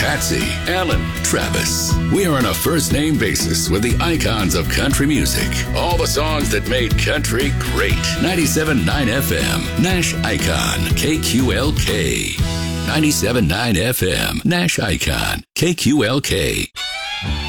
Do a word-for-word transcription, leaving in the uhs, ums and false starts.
Patsy, Alan, Travis. We are on a first name basis with the icons of country music. All the songs that made country great. ninety-seven point nine F M, Nash Icon, K Q L K. ninety-seven point nine F M, Nash Icon, K Q L K.